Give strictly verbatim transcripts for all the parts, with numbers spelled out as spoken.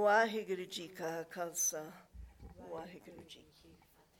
Waheguru Ji Ka Khalsa, Waheguru Ji Ki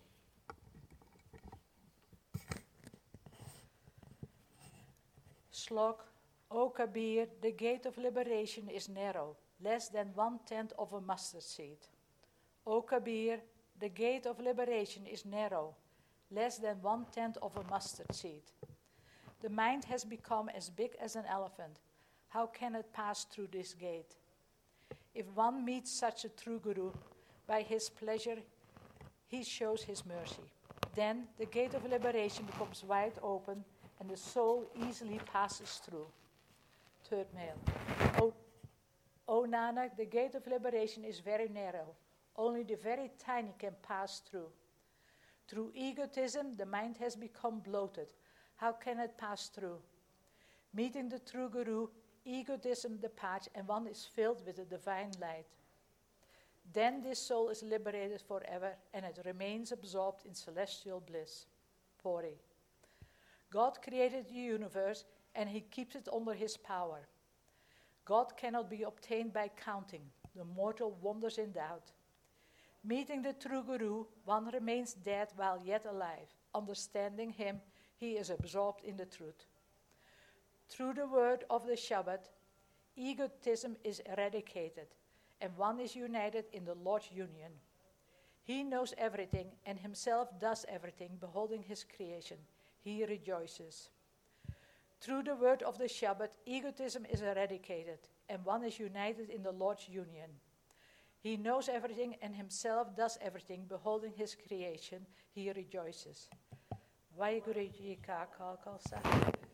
Slok, O Kabir, the gate of liberation is narrow, less than one-tenth of a mustard seed. O Kabir, the gate of liberation is narrow, less than one-tenth of a mustard seed. The mind has become as big as an elephant. How can it pass through this gate? If one meets such a true guru, by his pleasure, he shows his mercy. Then the gate of liberation becomes wide open, and the soul easily passes through. Third male. O, o Nanak, the gate of liberation is very narrow. Only the very tiny can pass through. Through egotism, the mind has become bloated. How can it pass through? Meeting the true guru, egotism departs, and one is filled with the divine light. Then this soul is liberated forever, and it remains absorbed in celestial bliss. Pori. God created the universe, and he keeps it under his power. God cannot be obtained by counting. The mortal wanders in doubt. Meeting the true guru, one remains dead while yet alive. Understanding him, he is absorbed in the truth. Through the word of the Shabbat, egotism is eradicated, and one is united in the Lord's union. He knows everything, and himself does everything, beholding his creation. He rejoices. Through the word of the Shabbat, egotism is eradicated, and one is united in the Lord's union. He knows everything, and himself does everything, beholding his creation. He rejoices. Vaheguru Ji Ka Khalsa.